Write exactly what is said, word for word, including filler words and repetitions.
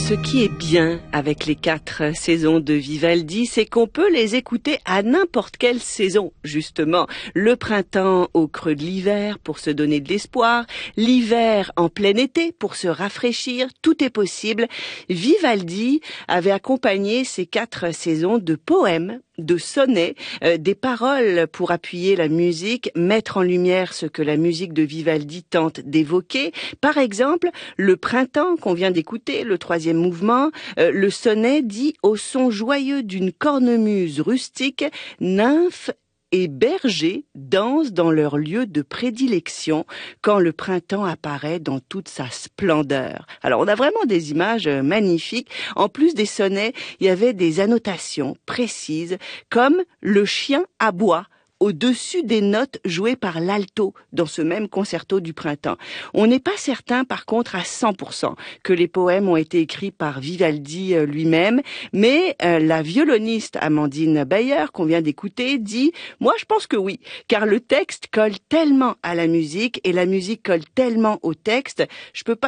Ce qui est bien avec les quatre saisons de Vivaldi, c'est qu'on peut les écouter à n'importe quelle saison, justement. Le printemps au creux de l'hiver pour se donner de l'espoir, l'hiver en plein été pour se rafraîchir, tout est possible. Vivaldi avait accompagné ces quatre saisons de poèmes, de sonnets, euh, des paroles pour appuyer la musique, mettre en lumière ce que la musique de Vivaldi tente d'évoquer. Par exemple, le printemps qu'on vient d'écouter, le troisième mouvement, euh, le sonnet dit au son joyeux d'une cornemuse rustique, nymphes et bergers dansent dans leur lieu de prédilection quand le printemps apparaît dans toute sa splendeur. Alors on a vraiment des images magnifiques. En plus des sonnets, il y avait des annotations précises comme le chien aboie au-dessus des notes jouées par l'alto dans ce même concerto du printemps. On n'est pas certain par contre à cent pour cent que les poèmes ont été écrits par Vivaldi lui-même, mais euh, la violoniste Amandine Bayer qu'on vient d'écouter dit « Moi je pense que oui, car le texte colle tellement à la musique et la musique colle tellement au texte, je peux pas